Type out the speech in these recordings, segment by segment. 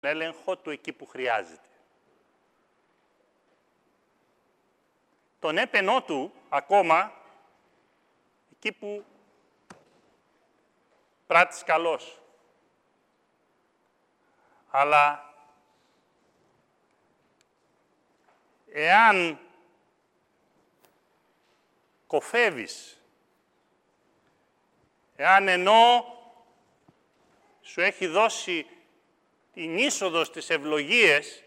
έλεγχο του εκεί που χρειάζεται. Τον έπαινό του ακόμα εκεί που πράττεις καλός. Αλλά εάν κοφεύεις, εάν ενώ σου έχει δώσει την είσοδο στις ευλογίες,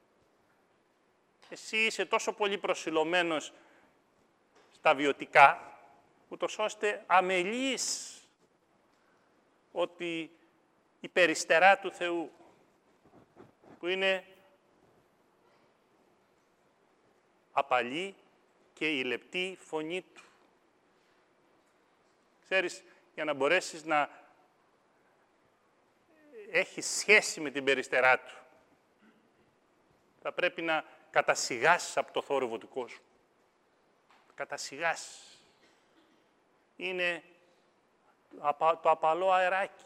εσύ είσαι τόσο πολύ προσιλωμένος στα βιωτικά, ούτως ώστε αμελείς ότι η περιστερά του Θεού, που είναι απαλή και η λεπτή φωνή Του. Ξέρεις, για να μπορέσεις να έχεις σχέση με την περιστερά Του, θα πρέπει να κατασιγάσεις από το θόρυβο του κόσμου. Κατασιγάσεις. Είναι το απαλό αεράκι.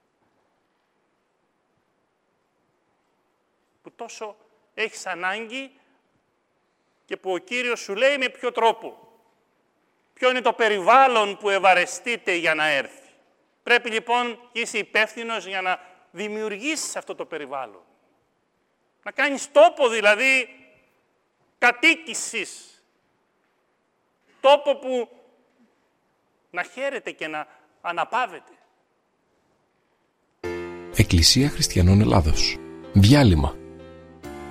Που τόσο έχεις ανάγκη και που ο Κύριος σου λέει με ποιο τρόπο. Ποιο είναι το περιβάλλον που ευαρεστείτε για να έρθει. Πρέπει λοιπόν και είσαι υπεύθυνος για να δημιουργήσεις αυτό το περιβάλλον. Να κάνεις τόπο δηλαδή κατοίκησης. Τόπο που να χαίρεται και να αναπαύεται. Εκκλησία Χριστιανών Ελλάδος. Διάλειμμα.